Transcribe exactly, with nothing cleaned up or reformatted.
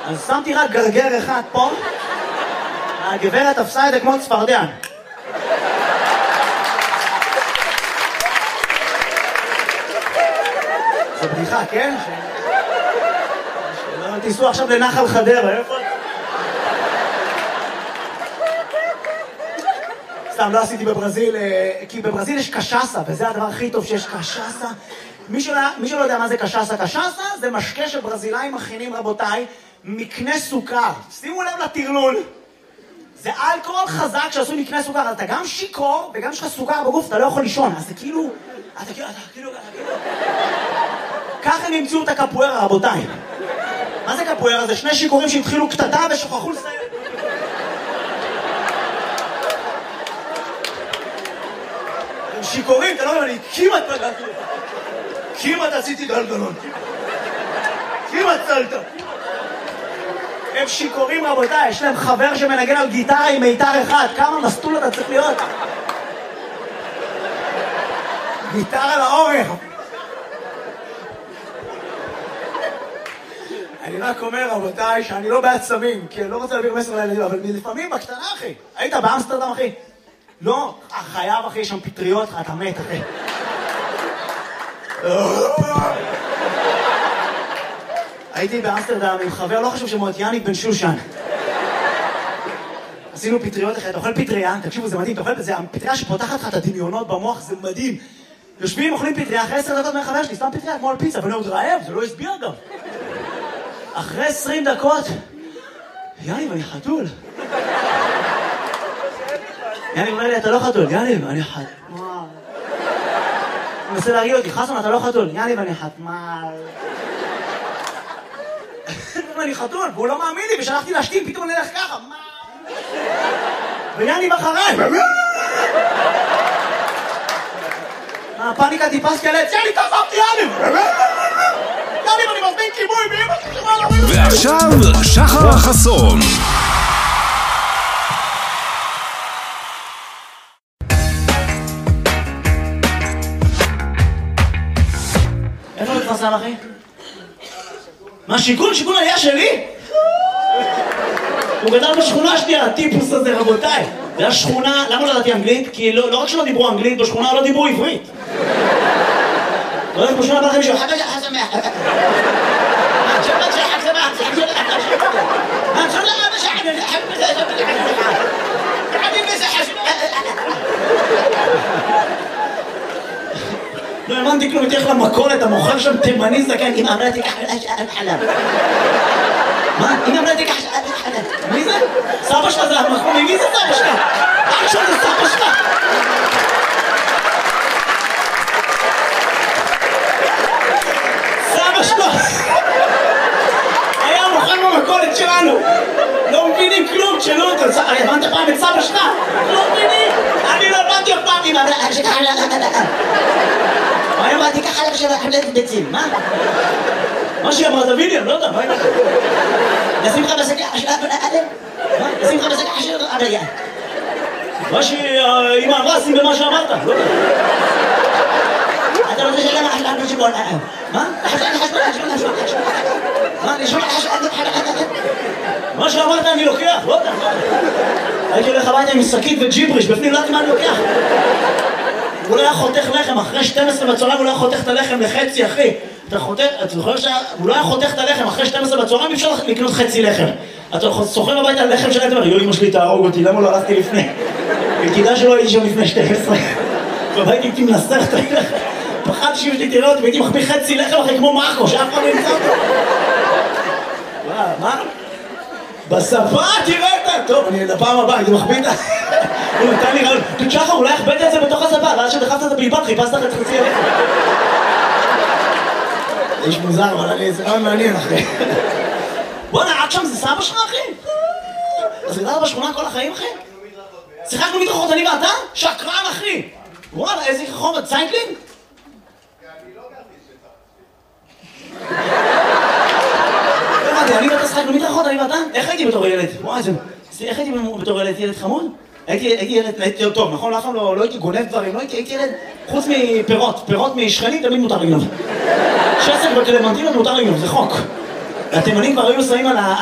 אז שמתי רק גרגר אחד פה, הגברת תפסה את זה כמו צפרדע. זו בדיחה, כן? שלא תיסעו עכשיו לנחל חדרה, איפה? סתם, לא עשיתי בברזיל, כי בברזיל יש קשאסה, וזה הדבר הכי טוב שיש קשאסה. מי שלא יודע מה זה קשאסה, קשאסה זה משקה שברזילאים מכינים, רבותיי, מקנה סוכר. שימו לב לטרלול. זה אלכוהול חזק שעשוי מקנה סוכר, אז אתה גם שיקור וגם יש לך סוכר בגוף, אתה לא יכול לישון, אז זה כאילו... אתה כאילו... אתה כאילו... ככה הם ימצאו את הקפוארה, רבותיי. מה זה קפוארה? זה שני שיקורים שהתחילו קטטה ושוכחו לסיים. הם שיקורים, אתה לא יודע, אני כמעט פגעתי. כמעט עשיתי גלגלון. כמעט צלת. הם שיקורים, רבותיי, יש להם חבר שמנגן על גיטרה עם מיתר אחד. כמה מסטול אתה צריך להיות? גיטרה לאורך. אני רק אומר, רבותיי, שאני לא בעצבים, כי אני לא רוצה להעביר מסר לילדים, אבל לפעמים בקטנה, אחי. היית באמסטרדם, אחי? לא, חייב, אחי, יש שם פטריות, אתה מת, אחי. הייתי באמסטרדם עם חבר, לא חשוב שמות, יאניק בן שושן. עשינו פטריות אחרי, אתה אוכל פטריה, תקשיבו, זה מדהים, אתה אוכל, זה הפטריה שפותחת לך את הדמיונות במוח, זה מדהים. יושבים, אוכלים פטריה, אחרי עשר דקות מהחבר שלי, סתם פטריה כמו על פיצה, אבל עוד רעב, זה לא הסביר גם. אחרי עשרים דקות, יאניב, אני חתול. יאניב אומר לי, אתה לא חתול, יאניב, אני חתול. אני מנסה להרגיע אותי, חסון, אתה לא חתול, יאניב, אני חתמל. אני חתול, והוא לא מאמין לי, ושלחתי להשתים, פתאום אני הולך ככה, מה? ויאניב אחריי. הפאניקה טיפסתי על עץ, יאניב, תעזבתי, יאניב! יאניב, אני מזמין כיבוי, באמא ששמע לא... ועכשיו, שחר חסון. איפה הוא התפרסם, אחי? מה, שיכון? שיכון היה שלי? הוא גדל בשכונה שלי, הטיפוס הזה, רבותיי. זה השכונה, למה לא ידעתי אנגלית? כי לא, לא רק שלא דיברו אנגלית, בשכונה לא דיברו עברית. לא יודעת, בשכונה בא לכם מישהו, חכה שחק שמח. שחק שחק שמח, שחק שמח. אני חושב למה שחק, אני חושב בזה, אני בזה חשוב. לא האמנתי כלום, הייתי הולך למכולת, המוכר שם תימני זקן, אמא אמרה תיקח חלב. מה? אמא אמרה תיקח חלב. מי זה? סבא שלך זה המחמומי, מי זה סבא שלך? עכשיו זה סבא שלך. סבא שלך. היה מוכר במכולת שלנו. לא מבינים כלום, תשאלו אותו. הבנת פעם את סבא שלך? לא מבינים. אני לא הבנתי אף פעם. אמא אמרה תיקח חלב. מה אמרתי ככה לך של חלב ביצים, מה? מה שהיא אמרת ויליאם, לא יודע, מה אמרת? נשים לך בסקה חשוב עליהם? מה? נשים לך בסקה חשוב עליהם? מה שאמא אמרה, שים במה שאמרת, לא יודע. אתה רוצה שאלה מה חשוב עליהם שבוע עליהם? מה? חשוב עליהם, חשוב עליהם, חשוב עליהם, חשוב עליהם. מה? חשוב עליהם, מה שאמרת אני לוקח, לא יודע. הייתי הולך הביתה עם שקית וג'יבריש, בפנים לא יודעת מה אני לוקח. הוא לא היה חותך לחם, אחרי שתים עשרה בצהריים הוא לא היה חותך את הלחם לחצי, אחי. אתה חותך, אתה זוכר שהוא לא היה חותך את הלחם, אחרי שתים עשרה בצהריים אי אפשר לקנות חצי לחם. אתה סוחר הביתה על לחם שלהם, אתה אומר, יו, אמא שלי תהרוג אותי, למה לא הלכתי לפני? כדאי שלא הייתי שם לפני שתים עשרה. והייתי הייתי מנסח את הלחם. פחדתי שאמא שלי תראה אותי, והייתי מחביא חצי לחם אחרי כמו מרקו, שאף אחד לא ימצא אותו. מה? בשפה תראה את טוב, אני לפעם הבאה, הייתי מחביא את ה... הוא נתן לי רעיון, שחר, אולי הכבדת את זה בתוך השפה, ואז שדחפת את הבלבט, חיפשת את חצי הלחם. איש מוזר, אבל אני זה רעיון מעניין, אחי. בוא נעק שם, זה סבא שלך, אחי? אז גדלת בשכונה כל החיים, אחי? שיחקנו מדרכות, אני ואתה? שקרן, אחי! וואלה, איזה חומר, ציינקלינג? אני לא גרתי שצריך. אני ואתה שיחקנו מדרכות, אני ואתה? איך הייתי בתור ילד? וואי, זה... איך הייתי בתור ילד? ילד חמוד? הייתי ילד, הייתי טוב, נכון? אף פעם לא הייתי גונב דברים, לא הייתי ילד, חוץ מפירות, פירות משכנים תמיד מותר לגנוב. שסק בקלמנטינות מותר לגנוב, זה חוק. התימנים כבר היו שמים על ה...